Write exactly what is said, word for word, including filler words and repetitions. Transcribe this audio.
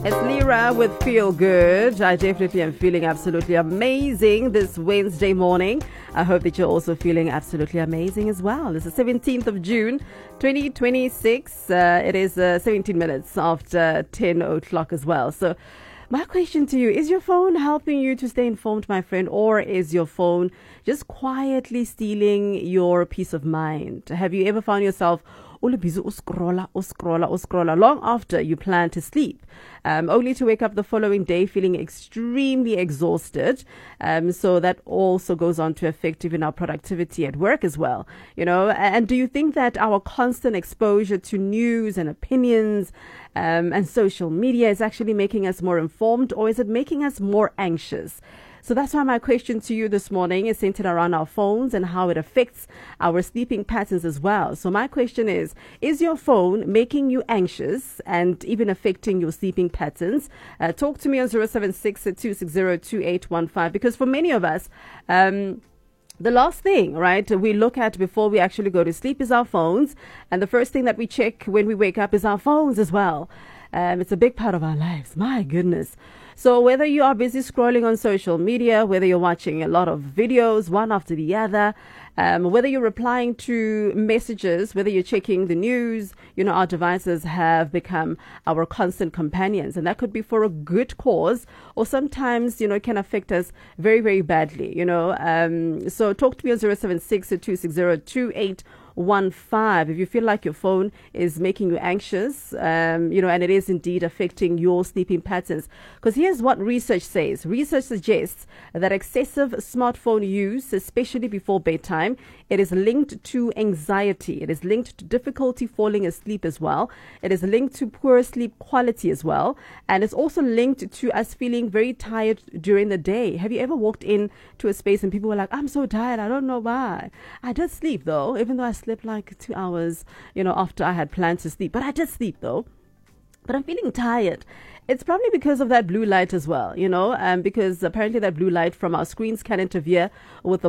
It's Lyra with Feel Good. I definitely am feeling absolutely amazing this Wednesday morning. I hope that you're also feeling absolutely amazing as well. It's the seventeenth of June, twenty twenty-six. Uh, it is uh, seventeen minutes after ten o'clock as well. So my question to you, is your phone helping you to stay informed, my friend, or is your phone just quietly stealing your peace of mind? Have you ever found yourself busy scroller, scroller, scroller long after you plan to sleep, um, only to wake up the following day feeling extremely exhausted? Um, so that also goes on to affect even our productivity at work as well. You know, and do you think that our constant exposure to news and opinions um, and social media is actually making us more informed, or is it making us more anxious? So that's why my question to you this morning is centered around our phones and how it affects our sleeping patterns as well. So my question is, is your phone making you anxious and even affecting your sleeping patterns? Uh, talk to me on zero seven six, two six zero, two eight one five, because for many of us, um, the last thing, right, we look at before we actually go to sleep is our phones. And the first thing that we check when we wake up is our phones as well. Um, it's a big part of our lives. My goodness. So whether you are busy scrolling on social media, whether you're watching a lot of videos, one after the other, um, whether you're replying to messages, whether you're checking the news, you know, our devices have become our constant companions. And that could be for a good cause, or sometimes, you know, it can affect us very, very badly, you know. Um, so talk to me on zero seven six, two six zero, two eight one five if you feel like your phone is making you anxious, um, you know, and it is indeed affecting your sleeping patterns. Because here's what research says. Research suggests that excessive smartphone use, especially before bedtime, it is linked to anxiety. It is linked to difficulty falling asleep as well. It is linked to poor sleep quality as well. And it's also linked to us feeling very tired during the day. Have you ever walked into a space and people were like, I'm so tired, I don't know why. I did sleep though, even though I slept like two hours, you know, after I had planned to sleep. But I did sleep though. But I'm feeling tired. It's probably because of that blue light as well, you know, um, because apparently that blue light from our screens can interfere with the